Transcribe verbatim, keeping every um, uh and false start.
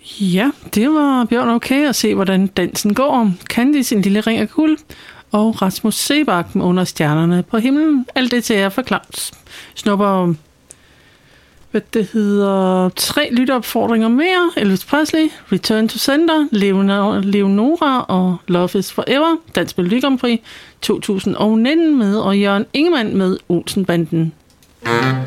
Ja, det var Bjørn Okay at se, hvordan dansen går. Candice, en lille ring af guld, og Rasmus Seebach med Under stjernerne på himlen. Alt det til jer for Claus. Snupper, hvad det hedder, tre lytteopfordringer mere. Elvis Presley, Return to Sender, Leonora og Love is Forever. Dansk Melodi Grand Prix to tusind nitten med, og Jørgen Ingemann med Olsenbanden.